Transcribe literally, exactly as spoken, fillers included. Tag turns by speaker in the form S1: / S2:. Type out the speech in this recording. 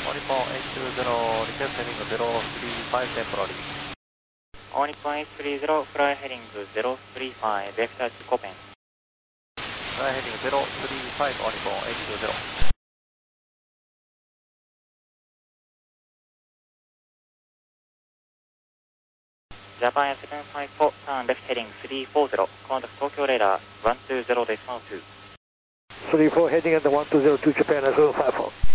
S1: オニポンエイトツーゼロ、リクエストヘディングゼロスリーファイブテンポラリー。
S2: オニポンエイトスリーゼロ、フライヘディングゼロスリーファイブ、ベクターコペン。
S1: フライヘディングゼロスリーファイブ、オニポンエイトツーゼロ。
S2: ジャパンエーセブンファイブフォー、ターンレフトヘディングスリーフォーゼロ、コンタクト東京レーダーワンツーゼロデシマルツー。
S3: three four heading at the one two zero to Japan seven five four.